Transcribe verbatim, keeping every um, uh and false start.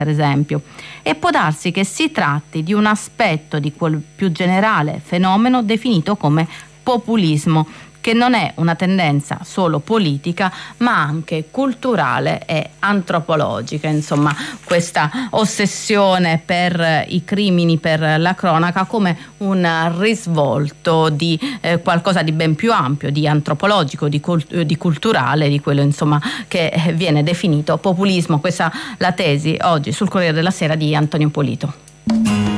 per esempio, e può darsi che si tratti di un aspetto di quel più generale fenomeno definito come populismo, che non è una tendenza solo politica ma anche culturale e antropologica. Insomma, questa ossessione per i crimini, per la cronaca, come un risvolto di eh, qualcosa di ben più ampio, di antropologico, di, cult- di culturale, di quello insomma che viene definito populismo. Questa la tesi oggi sul Corriere della Sera di Antonio Polito.